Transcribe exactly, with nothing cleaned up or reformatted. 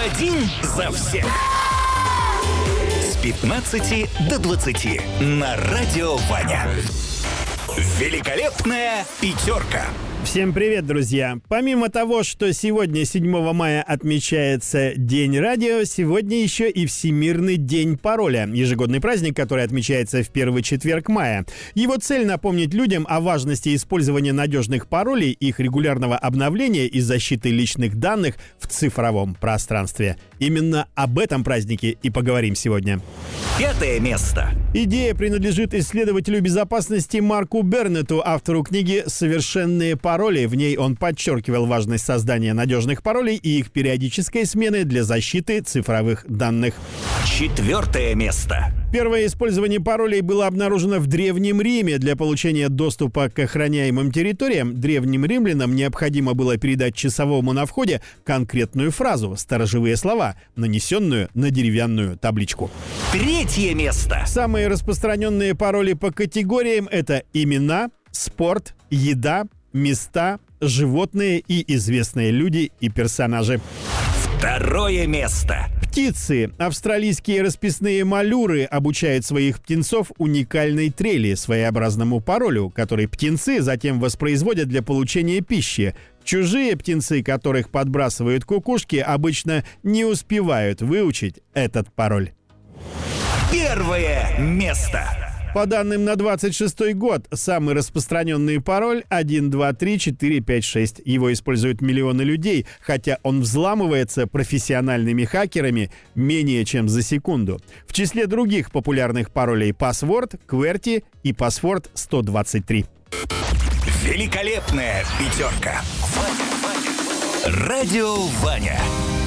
Один за всех. С пятнадцати до двадцати на Радио Ваня. Великолепная пятерка. Всем привет, друзья! Помимо того, что сегодня, седьмого мая, отмечается День радио, сегодня еще и Всемирный день пароля, ежегодный праздник, который отмечается в первый четверг мая. Его цель — напомнить людям о важности использования надежных паролей, их регулярного обновления и защиты личных данных в цифровом пространстве. Именно об этом празднике и поговорим сегодня. Пятое место. Идея принадлежит исследователю безопасности Марку Бернетту, автору книги «Совершенные пароли». В ней он подчеркивал важность создания надежных паролей и их периодической смены для защиты цифровых данных. Четвертое место. Первое использование паролей было обнаружено в Древнем Риме. Для получения доступа к охраняемым территориям древним римлянам необходимо было передать часовому на входе конкретную фразу, сторожевые слова, нанесенную на деревянную табличку. Третье место. Самые распространенные пароли по категориям — это имена, спорт, еда, места, животные и известные люди и персонажи. Второе место. Птицы. Австралийские расписные малюры обучают своих птенцов уникальной трели, своеобразному паролю, который птенцы затем воспроизводят для получения пищи. Чужие птенцы, которых подбрасывают кукушки, обычно не успевают выучить этот пароль. Первое место. По данным на двадцать шестой год, самый распространенный пароль один два три четыре пять шесть. Его используют миллионы людей, хотя он взламывается профессиональными хакерами менее чем за секунду. В числе других популярных паролей Password, QWERTY и Password сто двадцать три. Великолепная пятерка. Радио Ваня.